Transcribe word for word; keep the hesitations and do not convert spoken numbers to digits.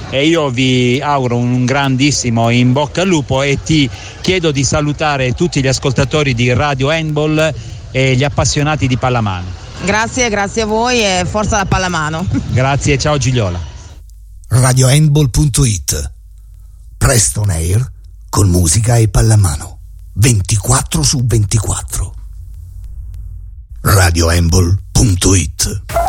e io vi auguro un grandissimo in bocca al lupo e ti chiedo di salutare tutti gli ascoltatori di Radio Handball e gli appassionati di pallamano. Grazie, grazie a voi e forza la pallamano. Grazie, ciao Gigliola. radio handball punto it, presto on air con musica e pallamano ventiquattro su ventiquattro. radio handball punto it